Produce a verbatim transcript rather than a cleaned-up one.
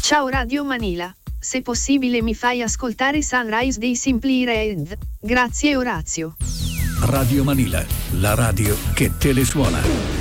Ciao Radio Manila, se possibile mi fai ascoltare Sunrise dei Simply Red. Grazie Orazio. Radio Manila, la radio che te le suona.